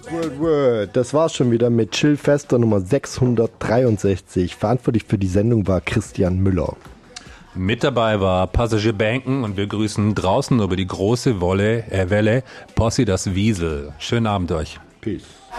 Word. Das war's schon wieder mit Chillfester Nummer 663. Verantwortlich für die Sendung war Christian Müller. Mit dabei war Passagier Banken und wir grüßen draußen über die große Welle Posse das Wiesel. Schönen Abend euch. Peace.